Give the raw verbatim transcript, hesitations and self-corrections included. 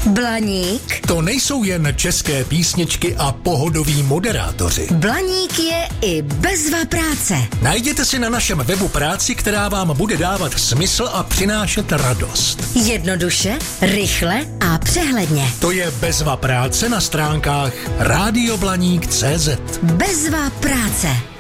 Blaník? To nejsou jen české písničky a pohodoví moderátoři. Blaník je i bezva práce. Najděte si na našem webu práci, která vám bude dávat smysl a přinášet radost. Jednoduše, rychle a přehledně. To je bezva práce na stránkách rádio blaník tečka cé zet. Bezva práce.